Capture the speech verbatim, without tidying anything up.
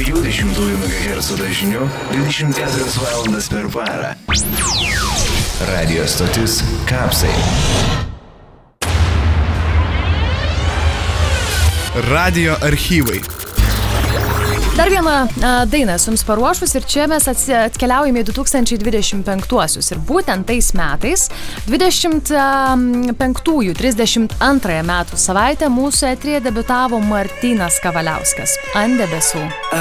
penkių dešimtųjų megahercų dažniu dvidešimt keturias valandas per parą. Radio stotis Kapsai. Radio archyvai. Dar vieną a, dainą esu jums paruošus ir čia mes atsi- atkeliaujame į du tūkstančiai dvidešimt penktuosius. Ir būtent tais metais, dvidešimt penktųjų trisdešimt antrąją metų savaitę, mūsų eteryje debiutavo Martynas Kavaliauskas. Ant debesų.